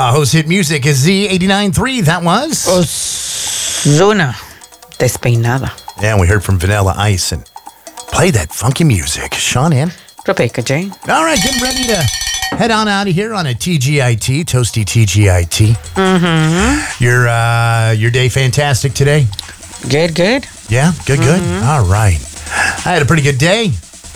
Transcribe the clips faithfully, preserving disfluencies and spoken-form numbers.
Uh, host hit music is Z eighty-nine point three. That was Ozuna Despeinada. Yeah, we heard from Vanilla Ice and play that funky music. Sean Ann. Rebecca J. All right, getting ready to head on out of here on a T G I T, toasty T G I T. Mm-hmm. Your uh, your day fantastic today? Good, good. Yeah, good, good. Mm-hmm. All right. I had a pretty good day.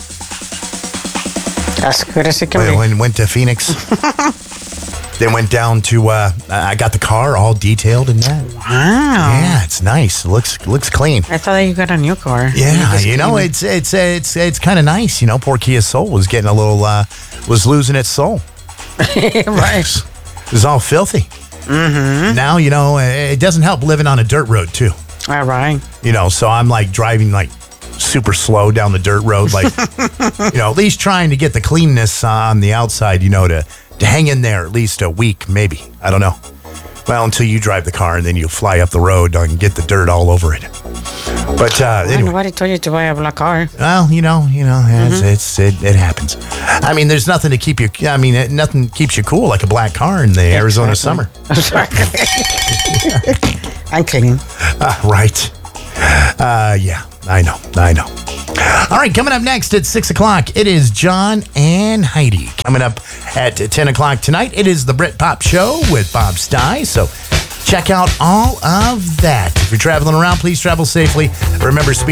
As good as it can I be. went, went to Phoenix. Then went down to, uh, I got the car all detailed and that. Wow. Yeah, it's nice. It looks looks clean. I thought that you got a new car. Yeah, just you know, clean it's it's it's it's kind of nice. You know, poor Kia Soul was getting a little, uh, was losing its soul. it. Right. It was all filthy. Mm-hmm. Now, you know, it doesn't help living on a dirt road, too. All right. You know, so I'm like driving like super slow down the dirt road, like, you know, at least trying to get the cleanness on the outside, you know, to, to hang in there at least a week, maybe. I don't know. Well, until you drive the car and then you fly up the road and get the dirt all over it. But uh, Well, anyway. nobody told you to buy a black car. Well, you know, you know, it's, Mm-hmm. it's it, it happens. I mean, there's nothing to keep you. I mean, it, nothing keeps you cool like a black car in the Arizona summer. I'm clean. Uh, right. Uh, yeah, I know, I know. All right, coming up next at six o'clock, it is John and Heidi. Coming up at ten o'clock tonight, it is the Britpop Show with Bob Stye. So check out all of that. If you're traveling around, please travel safely. Remember, speed.